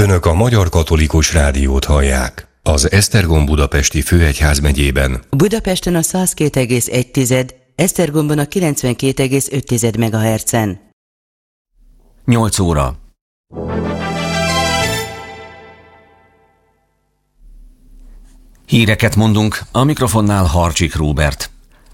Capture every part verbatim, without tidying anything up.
Önök a Magyar Katolikus Rádiót hallják. Az Esztergom Budapesti Főegyházmegyében. Budapesten a száz két egész egy, Esztergomban a kilencvenkét egész öt megahertzen. nyolc óra. Híreket mondunk, a mikrofonnál Harcsik Róbert.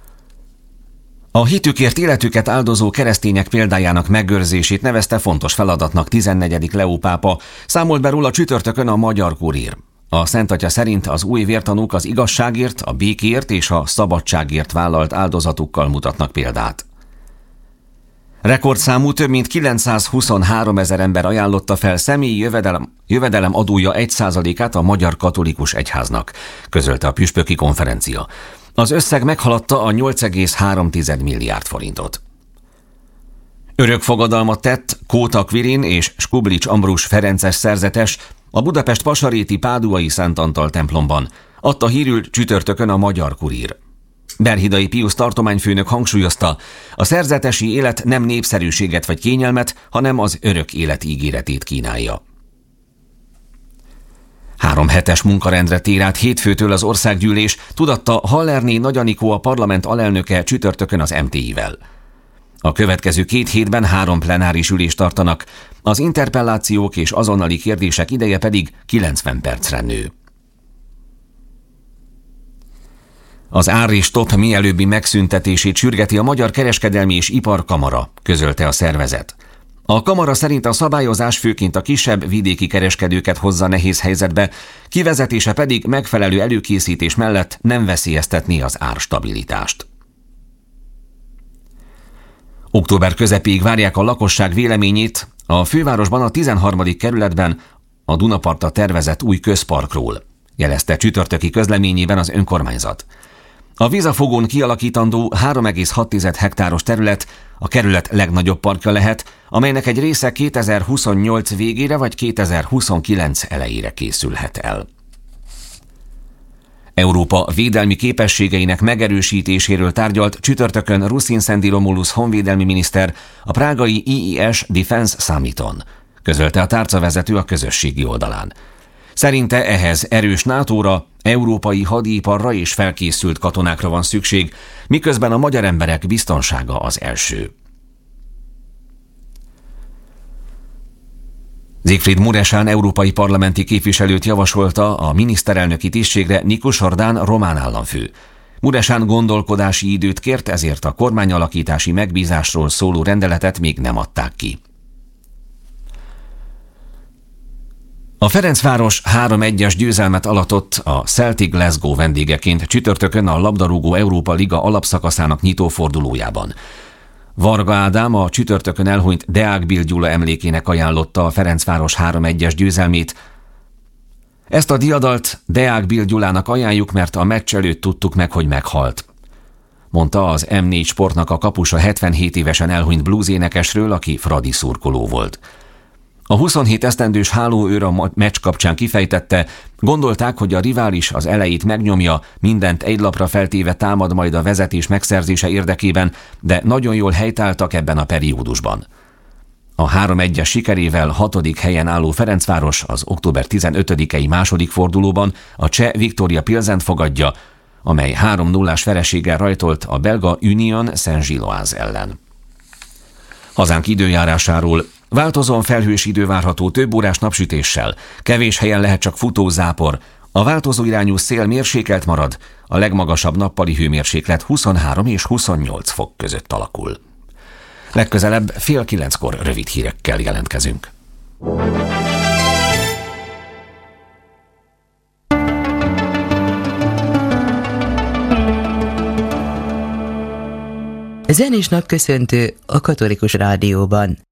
A hitükért életüket áldozó keresztények példájának megőrzését nevezte fontos feladatnak tizennegyedik Leó pápa, számolt be róla csütörtökön a Magyar Kurír. A Szent Atya szerint az új vértanúk az igazságért, a békért és a szabadságért vállalt áldozatukkal mutatnak példát. Rekordszámú több mint kilencszázhuszonhárom ezer ember ajánlotta fel személyi jövedelem, jövedelem adója egy százalékát a Magyar Katolikus Egyháznak, közölte a püspöki konferencia. Az összeg meghaladta a nyolc egész három milliárd forintot. Örök fogadalmat tett Kóta Kvirin és Skublics Ambrus ferences szerzetes a Budapest Pasaréti Páduai Szent Antal templomban, adta hírül csütörtökön a Magyar Kurír. Berhidai Piusz tartományfőnök hangsúlyozta, a szerzetesi élet nem népszerűséget vagy kényelmet, hanem az örök élet ígéretét kínálja. Három hetes munkarendre tér át hétfőtől az országgyűlés, tudatta Hallerné Nagy Anikó, a parlament alelnöke csütörtökön az em té i-vel. A következő két hétben három plenáris ülést tartanak, az interpellációk és azonnali kérdések ideje pedig kilencven percre nő. Az ár és top mielőbbi megszüntetését sürgeti a Magyar Kereskedelmi és Iparkamara, közölte a szervezet. A kamara szerint a szabályozás főként a kisebb vidéki kereskedőket hozza nehéz helyzetbe, kivezetése pedig megfelelő előkészítés mellett nem veszélyeztetné az árstabilitást. Október közepéig várják a lakosság véleményét a fővárosban a tizenharmadik kerületben a Dunapartra tervezett új közparkról, jelezte csütörtöki közleményében az önkormányzat. A vízafogón kialakítandó három egész hat hektáros terület a kerület legnagyobb parkja lehet, amelynek egy része kétezer-huszonnyolc végére vagy kétezer-huszonkilenc elejére készülhet el. Európa védelmi képességeinek megerősítéséről tárgyalt csütörtökön Ruszin Szendi Romulus honvédelmi miniszter a prágai i i es Defense Summiton, közölte a tárcavezető a közösségi oldalán. Szerinte ehhez erős nátóra, európai hadiiparra és felkészült katonákra van szükség, miközben a magyar emberek biztonsága az első. Siegfried Mureșan európai parlamenti képviselőt javasolta a miniszterelnöki tisztségre Nikus Ordán román államfő. Mureșan gondolkodási időt kért, ezért a kormányalakítási megbízásról szóló rendeletet még nem adták ki. A Ferencváros három egyes győzelmet alatott a Celtic Glasgow vendégeként csütörtökön a labdarúgó Európa Liga alapszakaszának nyitófordulójában. Varga Ádám a csütörtökön elhunyt Deák Bill Gyula emlékének ajánlotta a Ferencváros három egyes győzelmét. Ezt a diadalt Deák Bill Gyulának ajánljuk, mert a meccs előtt tudtuk meg, hogy meghalt, mondta az em négy Sportnak a kapusa hetvenhét évesen elhunyt blues-énekesről, aki fradi szurkoló volt. A huszonhét esztendős hálóőr a meccs kapcsán kifejtette, gondolták, hogy a rivális az elejét megnyomja, mindent egy lapra feltéve támad majd a vezetés megszerzése érdekében, de nagyon jól helytáltak ebben a periódusban. A három egyes sikerével hatodik helyen álló Ferencváros az október tizenötödikei második fordulóban a cseh Viktoria Pilsent fogadja, amely három nullás vereséggel rajtolt a belga Union Saint-Gilloise ellen. Hazánk időjárásáról: változóan felhős idő várható több órás napsütéssel, kevés helyen lehet csak futózápor, a változó irányú szél mérsékelt marad, a legmagasabb nappali hőmérséklet huszonhárom és huszonnyolc fok között alakul. Legközelebb fél kilenckor rövid hírekkel jelentkezünk. Zenés napköszöntő a Katolikus Rádióban.